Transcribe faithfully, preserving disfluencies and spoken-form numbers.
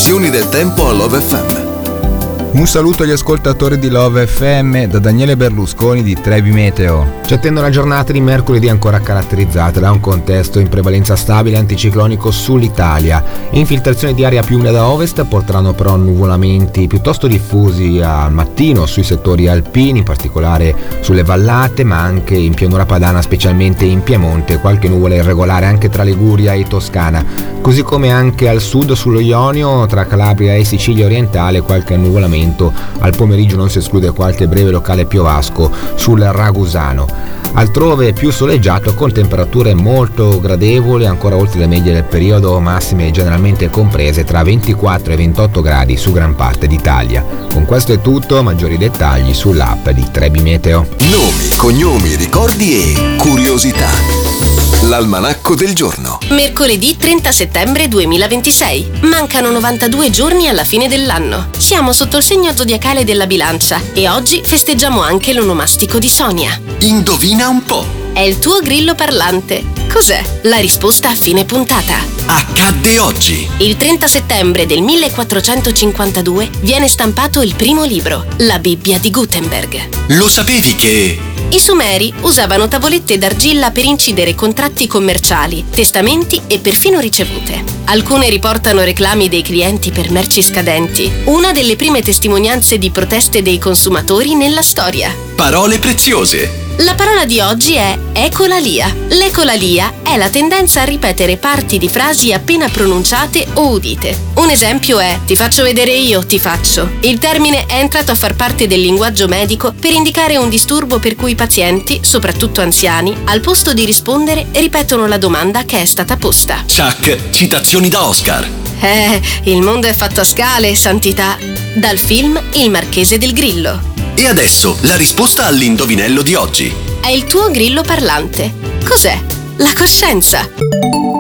condizioni del tempo a Love F M. Un saluto agli ascoltatori di Love F M da Daniele Berlusconi di Trebi Meteo. Ci attende una giornata di mercoledì ancora caratterizzata da un contesto in prevalenza stabile anticiclonico sull'Italia. Infiltrazioni di aria più umida da ovest porteranno però nuvolamenti piuttosto diffusi al mattino sui settori alpini, in particolare sulle vallate, ma anche in pianura padana, specialmente in Piemonte, qualche nuvola irregolare anche tra Liguria e Toscana, così come anche al sud sullo Ionio, tra Calabria e Sicilia orientale, qualche nuvolamento. Al pomeriggio non si esclude qualche breve locale piovasco sul Ragusano. Altrove più soleggiato con temperature molto gradevoli, ancora oltre le medie del periodo, massime generalmente comprese tra ventiquattro e ventotto gradi su gran parte d'Italia. Con questo è tutto, maggiori dettagli sull'app di Trebi Meteo. Nomi, cognomi, ricordi e curiosità. L'almanacco del giorno. Mercoledì trenta settembre duemilaventisei. Mancano novantadue giorni alla fine dell'anno. Siamo sotto il segno zodiacale della Bilancia e oggi festeggiamo anche l'onomastico di Sonia. Indovina un po'. È il tuo grillo parlante. Cos'è? La risposta a fine puntata. Accadde oggi. Il trenta settembre del millequattrocentocinquantadue viene stampato il primo libro, la Bibbia di Gutenberg. Lo sapevi che... I Sumeri usavano tavolette d'argilla per incidere contratti commerciali, testamenti e perfino ricevute. Alcune riportano reclami dei clienti per merci scadenti, una delle prime testimonianze di proteste dei consumatori nella storia. Parole preziose. La parola di oggi è ecolalia. L'ecolalia è la tendenza a ripetere parti di frasi appena pronunciate o udite. Un esempio è ti faccio vedere io, ti faccio. Il termine è entrato a far parte del linguaggio medico per indicare un disturbo per cui i pazienti, soprattutto anziani, al posto di rispondere ripetono la domanda che è stata posta. Chuck, citazioni da Oscar. Eh, il mondo è fatto a scale, santità. Dal film Il Marchese del Grillo. E adesso la risposta all'indovinello di oggi. È il tuo grillo parlante. Cos'è? La coscienza.